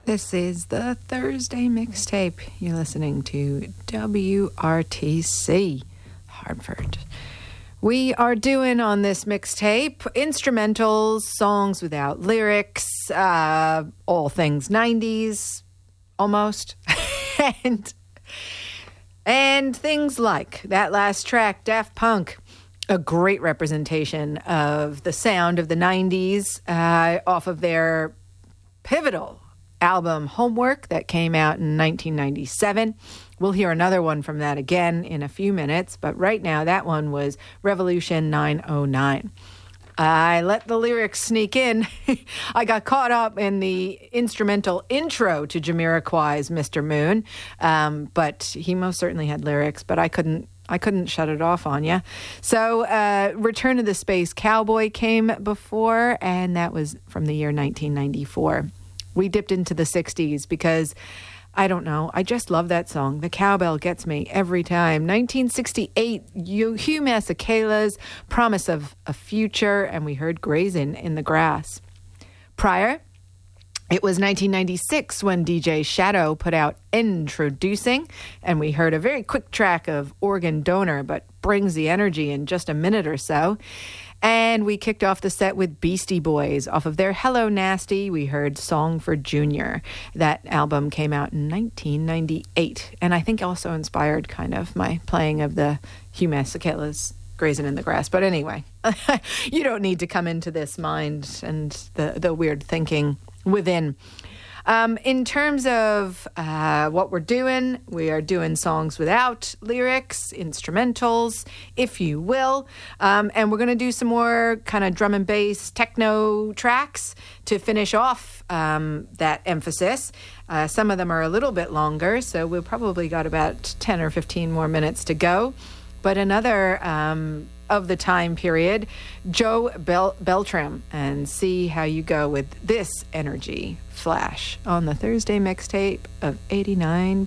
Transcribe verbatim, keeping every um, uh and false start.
This is the Thursday mixtape. You're listening to W R T C, Hartford. We are doing on this mixtape instrumentals, songs without lyrics, uh, all things nineties, almost, and and things like that last track, Daft Punk, a great representation of the sound of the nineties uh, off of their pivotal album Homework that came out in nineteen ninety-seven. We'll hear another one from that again in a few minutes, but right now that one was Revolution nine oh nine. I let the lyrics sneak in. I got caught up in the instrumental intro to Jamiroquai's Mister Moon, um, but he most certainly had lyrics, but I couldn't I couldn't shut it off on you. So uh, Return to the Space Cowboy came before, and that was from the year nineteen ninety-four. We dipped into the sixties because, I don't know, I just love that song. The cowbell gets me every time. nineteen sixty-eight, Hugh Masekela's Promise of a Future, and we heard Grazing in the Grass. Prior, it was nineteen ninety-six when D J Shadow put out Introducing, and we heard a very quick track of Organ Donor, but brings the energy in just a minute or so. And we kicked off the set with Beastie Boys. Off of their Hello Nasty, we heard Song for Junior. That album came out in nineteen ninety-eight, and I think also inspired kind of my playing of the Hugh Masekela's Grazing in the Grass. But anyway, you don't need to come into this mind and the, the weird thinking within. Um, in terms of uh, what we're doing, we are doing songs without lyrics, instrumentals, if you will. Um, and we're going to do some more kind of drum and bass techno tracks to finish off um, that emphasis. Uh, some of them are a little bit longer, so we've probably got about ten or fifteen more minutes to go. But another um, of the time period, Joe Bel- Beltram, and see how you go with this energy flash on the Thursday mixtape of eighty-nine